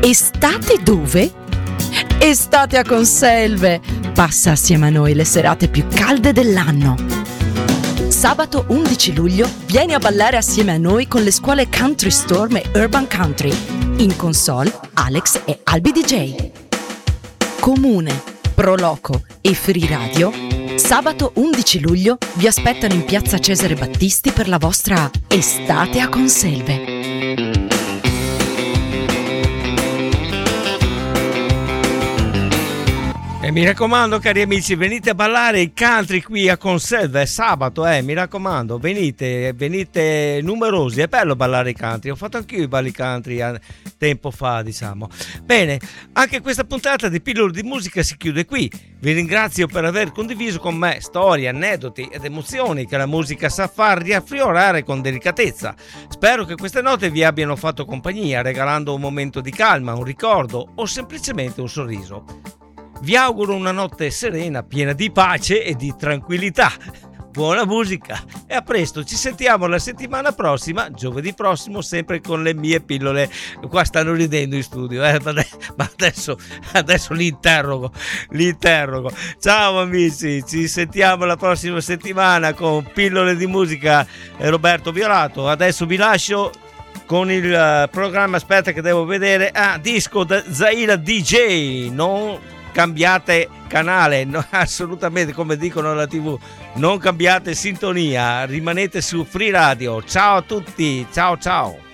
Estate dove? Estate a Conselve! Passa assieme a noi le serate più calde dell'anno. Sabato 11 luglio vieni a ballare assieme a noi con le scuole Country Storm e Urban Country. In console Alex e Albi DJ. Comune, Proloco e Free Radio sabato 11 luglio vi aspettano in piazza Cesare Battisti per la vostra Estate a Conselve. E mi raccomando, cari amici, venite a ballare il country qui a Conselve, è sabato, mi raccomando, venite numerosi, è bello ballare il country, ho fatto anch'io i balli country tempo fa, diciamo. Bene, anche questa puntata di Pillole di Musica si chiude qui. Vi ringrazio per aver condiviso con me storie, aneddoti ed emozioni che la musica sa far riaffiorare con delicatezza. Spero che queste note vi abbiano fatto compagnia, regalando un momento di calma, un ricordo o semplicemente un sorriso. Vi auguro una notte serena, piena di pace e di tranquillità. Buona musica e a presto, ci sentiamo la settimana prossima, giovedì prossimo, sempre con le mie pillole. Qua stanno ridendo in studio, ma adesso li interrogo. Ciao amici, ci sentiamo la prossima settimana con Pillole di Musica e Roberto Violato. Adesso vi lascio con il programma, aspetta che devo vedere, Disco da Zaira DJ. Non cambiate canale, no, assolutamente, come dicono alla TV, non cambiate sintonia, rimanete su Free Radio. Ciao a tutti, ciao.